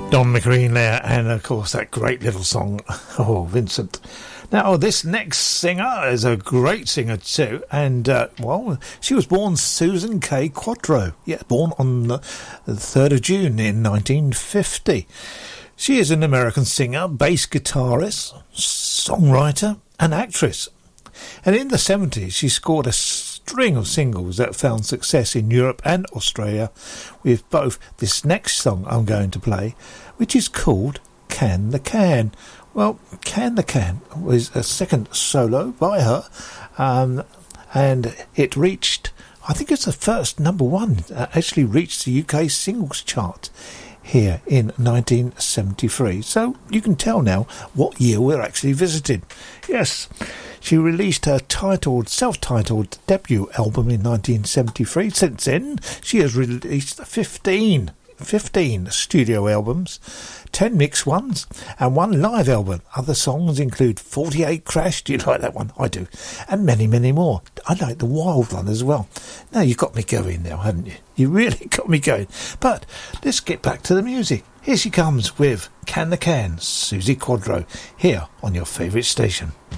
Don McGreen there, and of course that great little song, oh, Vincent. Now, this next singer is a great singer too, and, well, she was born Susan K. Quadro. Yeah, born on the 3rd of June in 1950. She is an American singer, bass guitarist, songwriter, and actress. And in the 70s, she scored a string of singles that found success in Europe and Australia, with both this next song I'm going to play, which is called Can the Can. Well, Can the Can was a second solo by her, and it reached, I think it's the first number one, actually reached the UK singles chart here in 1973. So you can tell now what year we're actually visiting. Yes, she released her self-titled debut album in 1973. Since then, she has released 15 studio albums, 10 mixed ones, and 1 live album. Other songs include 48 Crash, do you like that one? I do. And many, many more. I like the Wild one as well. Now you've got me going now, haven't you? You really got me going. But let's get back to the music. Here she comes with Can the Can, Susie Quadro, here on your favourite station.